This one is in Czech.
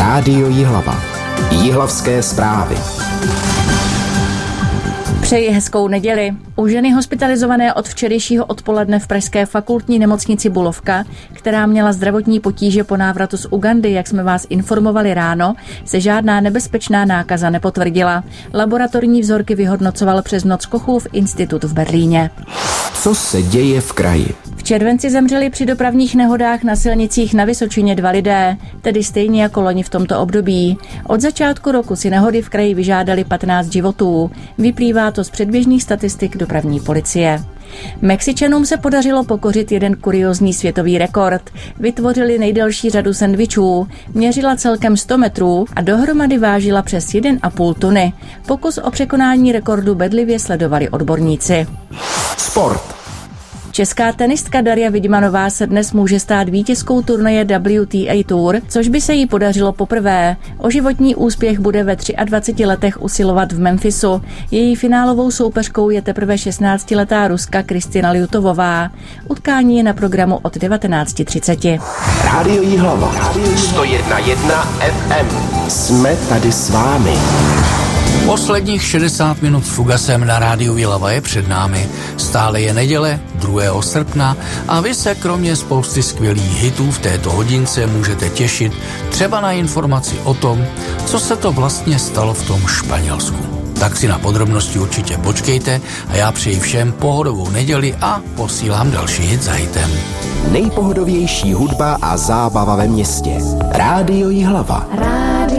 Rádio Jihlava. Jihlavské zprávy. Přeji hezkou neděli. U ženy hospitalizované od včerejšího odpoledne v pražské fakultní nemocnici Bulovka, která měla zdravotní potíže po návratu z Ugandy, jak jsme vás informovali ráno, se žádná nebezpečná nákaza nepotvrdila. Laboratorní vzorky vyhodnocoval přes noc Kochův institut v Berlíně. Co se děje v kraji? V červenci zemřeli při dopravních nehodách na silnicích na Vysočině 2 lidé, tedy stejně jako loni v tomto období. Od začátku roku si nehody v kraji vyžádali 15 životů. Vyplývá to z předběžných statistik dopravní policie. Mexičanům se podařilo pokořit jeden kuriózní světový rekord. Vytvořili nejdelší řadu sendvičů, měřila celkem 100 metrů a dohromady vážila přes 1,5 tuny. Pokus o překonání rekordu bedlivě sledovali odborníci. Sport. Česká tenistka Daria Vidmanová se dnes může stát vítězkou turnaje WTA Tour, což by se jí podařilo poprvé. O životní úspěch bude ve 23 letech usilovat v Memphisu. Její finálovou soupeřkou je teprve 16letá Ruska Kristina Ljutovová. Utkání je na programu od 19:30. Rádio Jihlava. 101,1 FM. Jsme tady s vámi. Posledních 60 minut s Fugasem na Rádiu Jihlava je před námi. Stále je neděle, 2. srpna a vy se kromě spousty skvělých hitů v této hodince můžete těšit třeba na informaci o tom, co se to vlastně stalo v tom Španělsku. Tak si na podrobnosti určitě počkejte a já přeji všem pohodovou neděli a posílám další hit za hitem. Nejpohodovější hudba a zábava ve městě. Rádio Jihlava.